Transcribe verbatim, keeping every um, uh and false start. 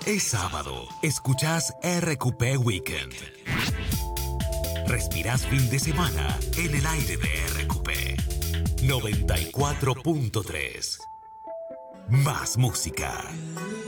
Es sábado. Escuchás R Q P Weekend. Respirás fin de semana en el aire de R Q P. noventa y cuatro punto tres. Más música.